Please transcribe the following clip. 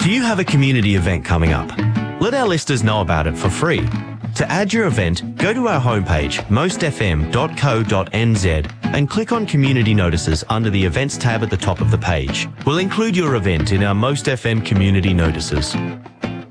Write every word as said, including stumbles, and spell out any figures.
Do you have a community event coming up? Let our listeners know about it for free. To add your event, go to our homepage, most f m dot co dot n z, and click on Community Notices under the Events tab at the top of the page. We'll include your event in our Most F M community notices.